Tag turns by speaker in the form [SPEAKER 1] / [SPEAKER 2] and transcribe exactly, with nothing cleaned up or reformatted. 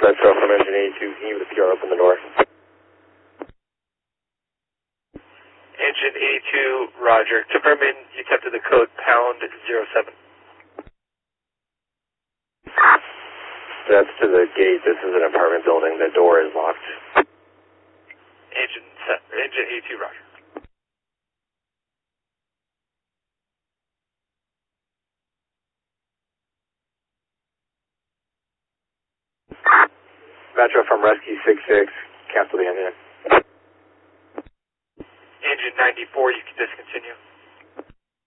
[SPEAKER 1] Metro from engine eighty-two, can you with the P R open the door?
[SPEAKER 2] Engine eighty-two, roger. Confirming you tapped to the code pound zero seven.
[SPEAKER 1] That's to the gate. This is an apartment building. The door is locked.
[SPEAKER 2] Engine, engine eighty-two, roger.
[SPEAKER 1] Metro from Rescue six six, cancel the engine.
[SPEAKER 2] Engine ninety-four, you can discontinue.